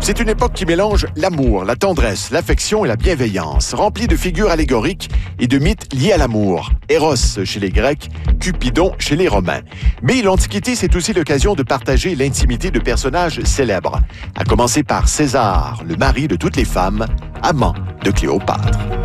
C'est une époque qui mélange l'amour, la tendresse, l'affection et la bienveillance, remplie de figures allégoriques et de mythes liés à l'amour. Eros chez les Grecs, Cupidon chez les Romains. Mais l'Antiquité, c'est aussi l'occasion de partager l'intimité de personnages célèbres, à commencer par César, le mari de toutes les femmes, amant de Cléopâtre.